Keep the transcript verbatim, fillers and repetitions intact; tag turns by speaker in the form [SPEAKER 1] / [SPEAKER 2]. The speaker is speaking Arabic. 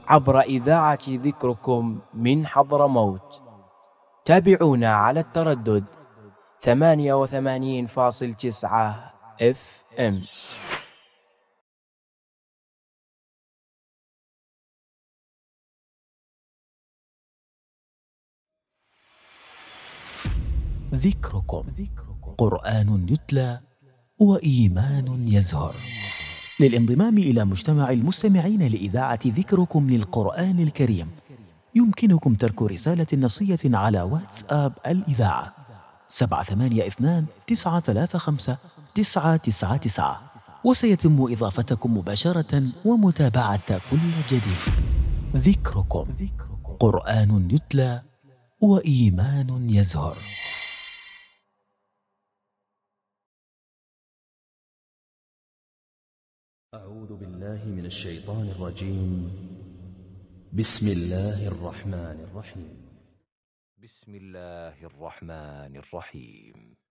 [SPEAKER 1] عبر إذاعة ذكركم من حضرموت. تابعونا على التردد ثمانية وثمانين فاصل تسعة اف ام.
[SPEAKER 2] ذكركم قرآن يتلى وإيمان يزهر. للانضمام إلى مجتمع المستمعين لإذاعة ذكركم للقرآن الكريم يمكنكم ترك رسالة نصية على واتساب الإذاعة سبعة ثمانية اثنان تسعة ثلاثة خمسة تسعة تسعة تسعة، وسيتم إضافتكم مباشرة ومتابعة كل جديد. ذكركم قرآن يتلى وإيمان يزهر.
[SPEAKER 3] أعوذ بالله من الشيطان الرجيم. بسم الله الرحمن الرحيم.
[SPEAKER 4] بسم الله الرحمن الرحيم.